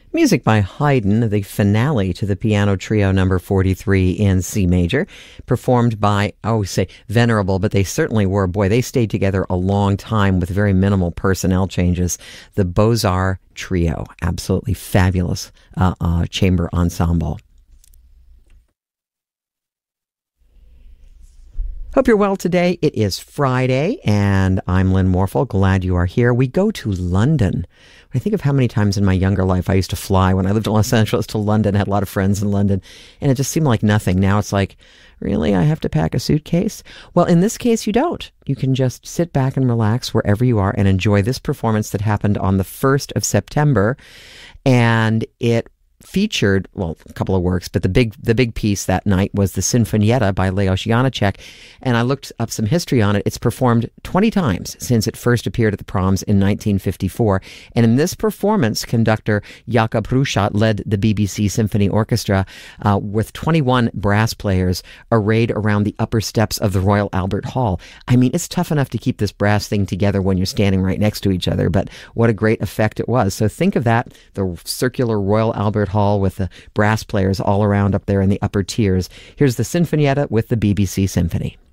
Music by Haydn, the finale to the piano trio number 43 in C major, performed by, I always say venerable, but they certainly were. Boy, they stayed together a long time with very minimal personnel changes. The Beaux-Arts Trio, absolutely fabulous chamber ensemble. Hope you're well today. It is Friday, and I'm Lynn Morphle. Glad you are here. We go to London. I think of how many times in my younger life I used to fly when I lived in Los Angeles to London. I had a lot of friends in London, and it just seemed like nothing. Now it's like, really? I have to pack a suitcase? Well, in this case, you don't. You can just sit back and relax wherever you are and enjoy this performance that happened on the 1st of September, and it featured, well, a couple of works, but the big piece that night was the Sinfonietta by Leos Janáček, and I looked up some history on it. It's performed 20 times since it first appeared at the Proms in 1954, and in this performance, conductor Jakub Hrušat led the BBC Symphony Orchestra with 21 brass players arrayed around the upper steps of the Royal Albert Hall. I mean, it's tough enough to keep this brass thing together when you're standing right next to each other, but what a great effect it was. So think of that, the circular Royal Albert Hall with the brass players all around up there in the upper tiers. Here's the Sinfonietta with the BBC Symphony.